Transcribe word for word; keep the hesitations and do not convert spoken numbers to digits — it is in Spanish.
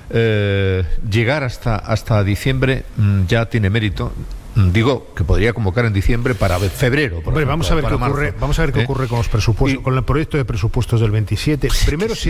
eh, llegar hasta, hasta diciembre mm, ya tiene mérito. Digo que podría convocar en diciembre para febrero. Por Hombre, ejemplo, vamos a ver qué para ocurre. marzo. Vamos a ver qué ¿Eh? ocurre con los presupuestos, Y, con el proyecto de presupuestos del veintisiete. Primero, si